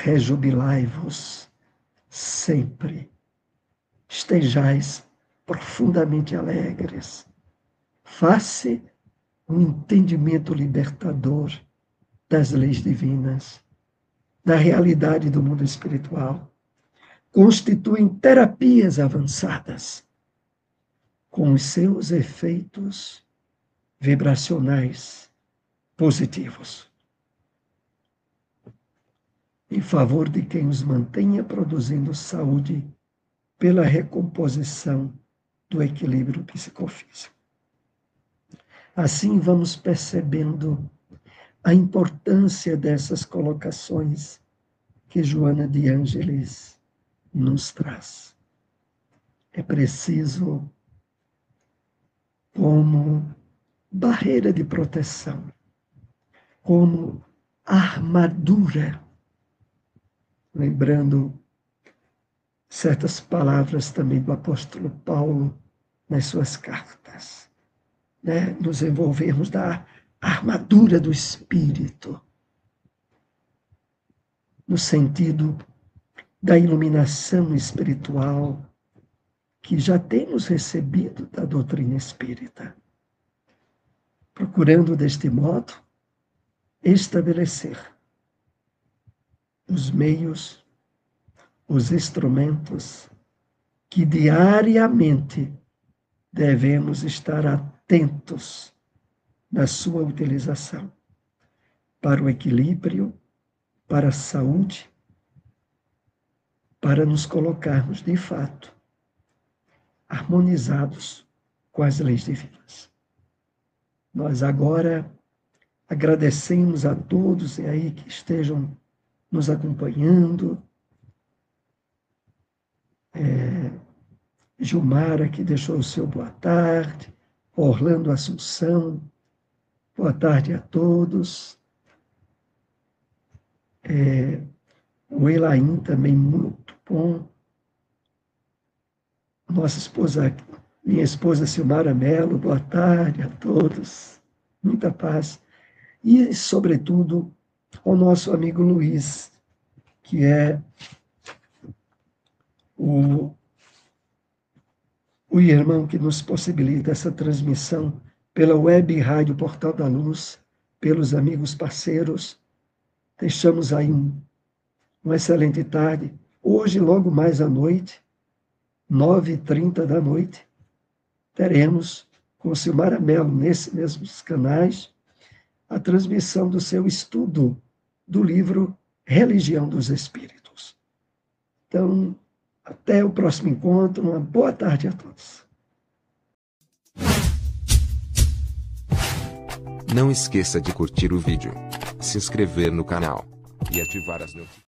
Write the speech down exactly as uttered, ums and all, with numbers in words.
rejubilai-vos sempre. Estejais profundamente alegres. Face um entendimento libertador das leis divinas, da realidade do mundo espiritual. Constituem terapias avançadas, com os seus efeitos vibracionais positivos, em favor de quem os mantenha produzindo saúde pela recomposição do equilíbrio psicofísico. Assim vamos percebendo a importância dessas colocações que Joana de Ângeles nos traz. É preciso, como barreira de proteção, como armadura, lembrando certas palavras também do apóstolo Paulo nas suas cartas, né? Nos envolvermos da armadura do Espírito, no sentido da iluminação espiritual que já temos recebido da doutrina espírita, procurando deste modo estabelecer os meios, os instrumentos que diariamente devemos estar atentos na sua utilização para o equilíbrio, para a saúde, para nos colocarmos, de fato, harmonizados com as leis divinas. Nós agora agradecemos a todos aí que estejam nos acompanhando. É, Gilmara, que deixou o seu boa tarde, Orlando Assunção, boa tarde a todos. É, o Elaim também, muito bom. Nossa esposa, minha esposa Silmara Mello, boa tarde a todos. Muita paz. E, sobretudo, ao nosso amigo Luiz, que é o, o irmão que nos possibilita essa transmissão pela web Rádio Portal da Luz, pelos amigos parceiros. Deixamos aí um, uma excelente tarde. Hoje, logo mais à noite, nove e trinta da noite, teremos com Silmara Mello, nesses mesmos canais, a transmissão do seu estudo do livro Religião dos Espíritos. Então, até o próximo encontro. Uma boa tarde a todos. Não esqueça de curtir o vídeo, se inscrever no canal e ativar as notificações.